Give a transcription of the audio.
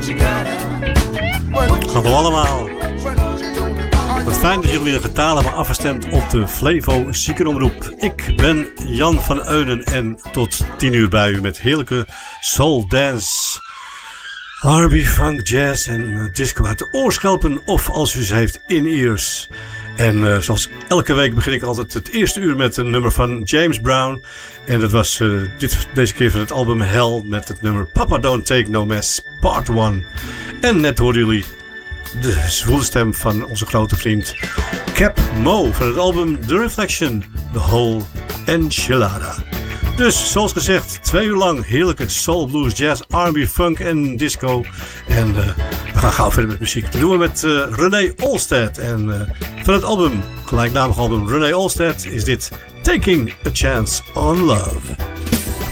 Gaan we allemaal. Wat fijn dat jullie weer getalen hebben afgestemd op de Flevo Ziekenomroep. Ik ben Jan van Eunen en tot 10 uur bij u met heerlijke soul dance, R&B, funk, jazz en disco uit de oorschelpen of als u ze heeft in-ears. En zoals elke week begin ik altijd het eerste uur met een nummer van James Brown. En dat was deze keer van het album Hell met het nummer Papa Don't Take No Mess Part 1. En net hoorden jullie de zwoele stem van onze grote vriend Cap Mo van het album The Reflection, The Whole Enchilada. Dus zoals gezegd, 2 uur lang heerlijke soul, blues, jazz, R&B, funk en disco. En we gaan gauw verder met muziek. Dat doen we met René Olstedt. En van het album, gelijknamig album René Olstedt, is dit Taking a Chance on Love.